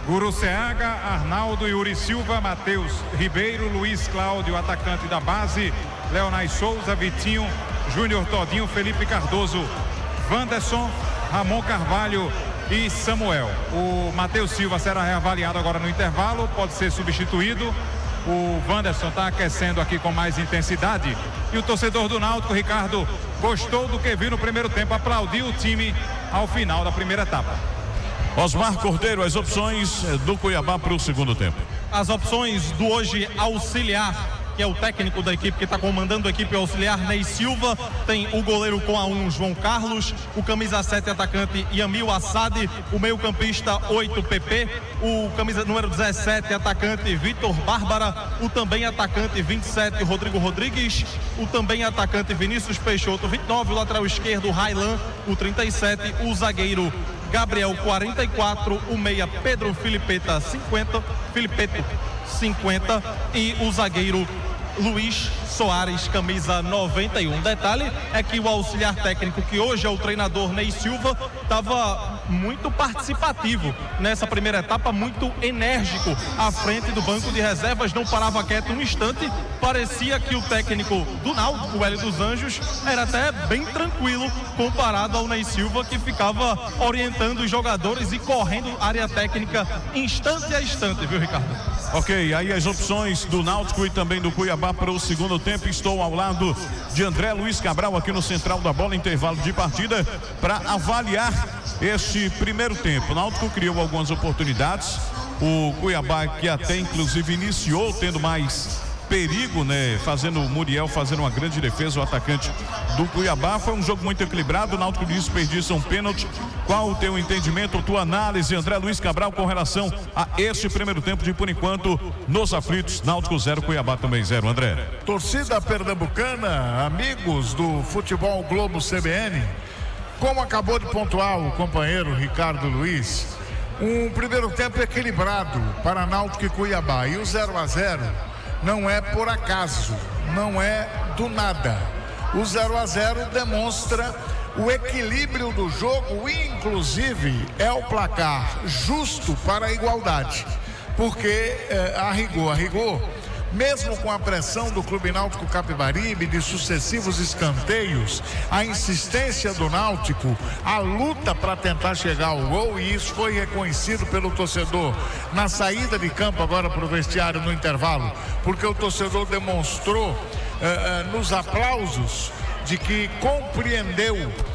Guruceaga, Arnaldo, Yuri Silva, Matheus Ribeiro, Luiz Cláudio, atacante da base, Leonais Souza, Vitinho, Júnior Todinho, Felipe Cardoso, Wanderson, Ramon Carvalho e Samuel. O Matheus Silva será reavaliado agora no intervalo, pode ser substituído. O Wanderson está aquecendo aqui com mais intensidade. E o torcedor do Náutico, Ricardo, gostou do que viu no primeiro tempo, aplaudiu o time ao final da primeira etapa. Osmar Cordeiro, as opções do Cuiabá para o segundo tempo. As opções do hoje auxiliar, que é o técnico da equipe que está comandando a equipe auxiliar, Ney Silva. Tem o goleiro com a 1, João Carlos, o camisa 7 atacante Yamil Assad, o meio campista 8, PP, o camisa número 17 atacante Vitor Bárbara, o também atacante 27 Rodrigo Rodrigues, o também atacante Vinícius Peixoto 29, o lateral esquerdo Railan, o 37, o zagueiro Gabriel 44, o meia Pedro Filipeto 50 e o zagueiro Luiz Soares, camisa 91. Detalhe é que o auxiliar técnico, que hoje é o treinador Ney Silva, estava muito participativo nessa primeira etapa, muito enérgico à frente do banco de reservas, não parava quieto um instante. Parecia que o técnico do Náutico, o Hélio dos Anjos, era até bem tranquilo comparado ao Ney Silva, que ficava orientando os jogadores e correndo área técnica instante a instante, viu, Ricardo? Ok, aí as opções do Náutico e também do Cuiabá para o segundo tempo. Estou ao lado de André Luiz Cabral aqui no Central da Bola, intervalo de partida, para avaliar este primeiro tempo. O Náutico criou algumas oportunidades, o Cuiabá, que até inclusive iniciou tendo mais perigo, né? Fazendo o Muriel fazendo uma grande defesa, o atacante do Cuiabá. Foi um jogo muito equilibrado, o Náutico desperdiça um pênalti. Qual o teu entendimento, tua análise, André Luiz Cabral, com relação a este primeiro tempo de, por enquanto, nos aflitos? Náutico 0, Cuiabá também 0, André. Torcida pernambucana, amigos do Futebol Globo CBN, como acabou de pontuar o companheiro Ricardo Luiz, um primeiro tempo equilibrado para Náutico e Cuiabá. E o 0-0 não é por acaso, não é do nada. O 0-0 demonstra o equilíbrio do jogo e, inclusive, é o placar justo para a igualdade. Porque, a rigor, mesmo com a pressão do Clube Náutico Capibaribe, de sucessivos escanteios, a insistência do Náutico, a luta para tentar chegar ao gol, e isso foi reconhecido pelo torcedor na saída de campo agora para o vestiário no intervalo, porque o torcedor demonstrou nos aplausos de que compreendeu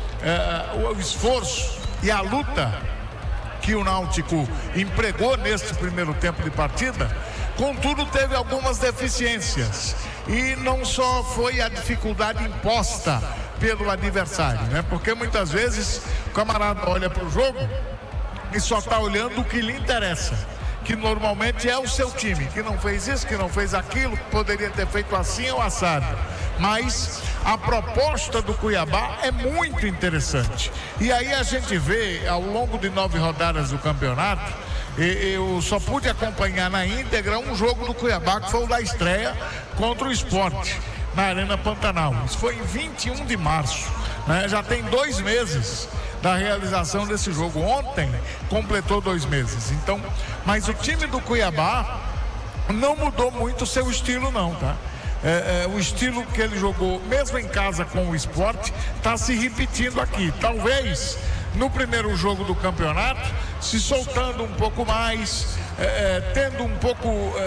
o esforço e a luta que o Náutico empregou neste primeiro tempo de partida. Contudo, teve algumas deficiências, e não só foi a dificuldade imposta pelo adversário, né? Porque muitas vezes o camarada olha para o jogo e só está olhando o que lhe interessa, que normalmente é o seu time, que não fez isso, que não fez aquilo, que poderia ter feito assim ou assado. Mas a proposta do Cuiabá é muito interessante. E aí a gente vê, ao longo de 9 rodadas do campeonato, eu só pude acompanhar na íntegra um jogo do Cuiabá, que foi o da estreia contra o Sport, na Arena Pantanal. Isso foi em 21 de março, né? Já tem 2 meses da realização desse jogo. Ontem completou 2 meses. Então, mas o time do Cuiabá não mudou muito o seu estilo, não, tá? O estilo que ele jogou, mesmo em casa com o Sport, está se repetindo aqui. Talvez no primeiro jogo do campeonato, se soltando um pouco mais, tendo um pouco,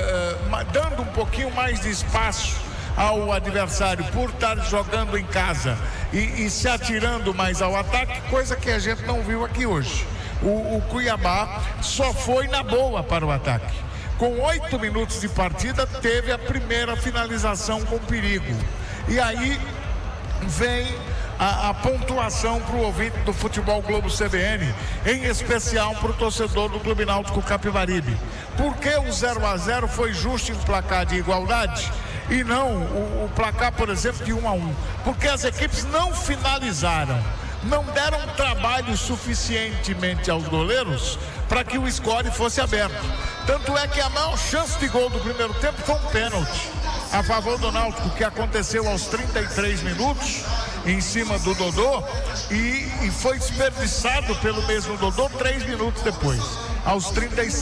dando um pouquinho mais de espaço ao adversário por estar jogando em casa e se atirando mais ao ataque, coisa que a gente não viu aqui hoje. O Cuiabá só foi na boa para o ataque. Com 8 minutos de partida, teve a primeira finalização com perigo. E aí vem a pontuação para o ouvinte do Futebol Globo CBN, em especial para o torcedor do Clube Náutico Capibaribe. Por que o 0-0 foi justo em placar de igualdade e não o placar, por exemplo, de 1-1? Porque as equipes não finalizaram, não deram trabalho suficientemente aos goleiros para que o score fosse aberto. Tanto é que a maior chance de gol do primeiro tempo foi um pênalti a favor do Náutico, que aconteceu aos 33 minutos em cima do Dodô e foi desperdiçado pelo mesmo Dodô 3 minutos depois, aos 37.